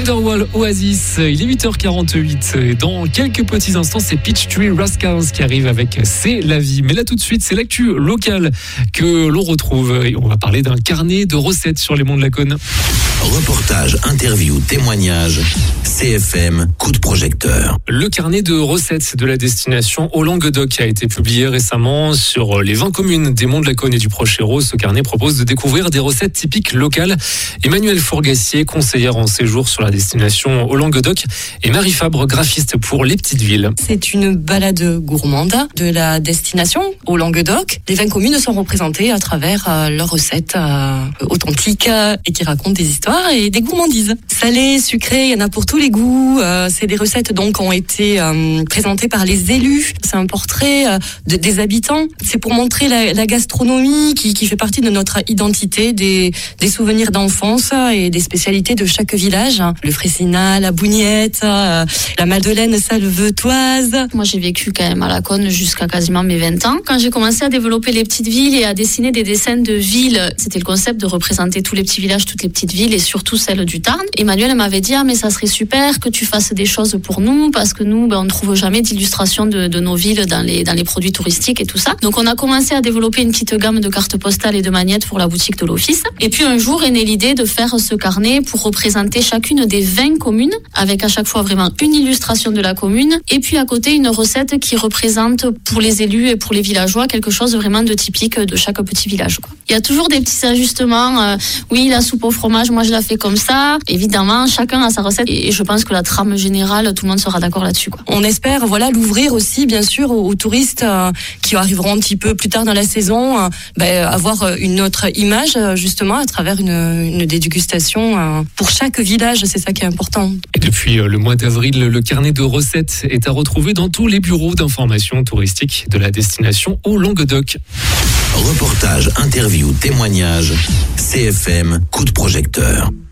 Wonderwall Oasis, il est 8h48. Et dans quelques petits instants, c'est Peachtree Rascals qui arrive avec C'est la vie. Mais là tout de suite, c'est l'actu locale que l'on retrouve. Et on va parler d'un carnet de recettes sur les monts de la Cône. Reportage, interview, témoignage, CFM, coup de projecteur. Le carnet de recettes de la destination au Languedoc a été publié récemment sur les 20 communes des monts de la Cône et du Proche-Hérault. Ce carnet propose de découvrir des recettes typiques locales. Emmanuelle Fourgassier, conseillère en séjour sur la destination au Languedoc, et Marie Fabre, graphiste pour Les Petites Villes. C'est une balade gourmande de la destination au Languedoc. Les 20 communes sont représentées à travers leurs recettes authentiques et qui racontent des histoires et des gourmandises. Salé, sucré, il y en a pour tous les goûts. C'est des recettes donc qui ont été présentées par les élus. C'est un portrait des habitants. C'est pour montrer la gastronomie qui fait partie de notre identité, des souvenirs d'enfance et des spécialités de chaque village. Le Fraissinet, la Bougnette, la Madeleine salvetoise. Moi, j'ai vécu quand même à la Cône jusqu'à quasiment mes 20 ans. Quand j'ai commencé à développer les petites villes et à dessiner des dessins de villes, c'était le concept de représenter tous les petits villages, toutes les petites villes et surtout celles du Tarn. Emmanuel m'avait dit, mais ça serait super que tu fasses des choses pour nous parce que nous, on ne trouve jamais d'illustration de nos villes dans les produits touristiques et tout ça. Donc, on a commencé à développer une petite gamme de cartes postales et de magnettes pour la boutique de l'office. Et puis, un jour est née l'idée de faire ce carnet pour représenter chacune des 20 communes avec à chaque fois vraiment une illustration de la commune et puis à côté une recette qui représente pour les élus et pour les villageois quelque chose vraiment de typique de chaque petit village, quoi. Il y a toujours des petits ajustements. Oui, la soupe au fromage, moi je la fais comme ça. Évidemment, chacun a sa recette et je pense que la trame générale, tout le monde sera d'accord là-dessus, quoi. On espère l'ouvrir aussi bien sûr aux touristes qui arriveront un petit peu plus tard dans la saison, avoir une autre image justement à travers une dégustation pour chaque village, c'est ça qui est important. Et depuis le mois d'avril, le carnet de recettes est à retrouver dans tous les bureaux d'information touristique de la destination au Languedoc. Reportage, interview, témoignage, CFM, coup de projecteur.